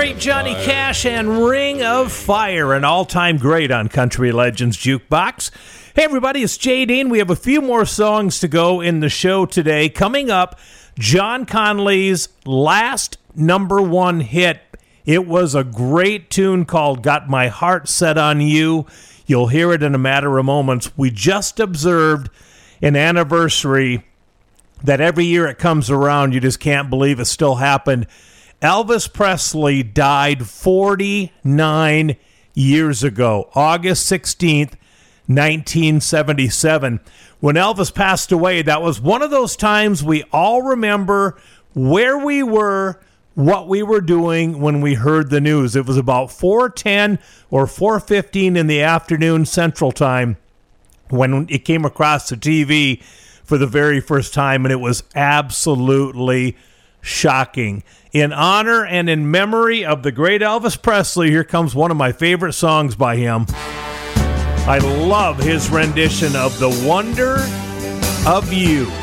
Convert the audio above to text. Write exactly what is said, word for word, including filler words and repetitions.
great Johnny Cash and Ring of Fire, an all-time great on Country Legends Jukebox. Hey everybody, it's Jay Dean. We have a few more songs to go in the show today. Coming up, John Conlee's last number one hit. It was a great tune called Got My Heart Set on You. You'll hear it in a matter of moments. We just observed an anniversary that every year it comes around, you just can't believe it still happened. Elvis Presley died forty-nine years ago, August sixteenth, nineteen seventy-seven. When Elvis passed away, that was one of those times we all remember where we were, what we were doing when we heard the news. It was about four ten or four fifteen in the afternoon Central Time when it came across the T V for the very first time, and it was absolutely shocking. In honor and in memory of the great Elvis Presley, here comes one of my favorite songs by him. I love his rendition of The Wonder of You.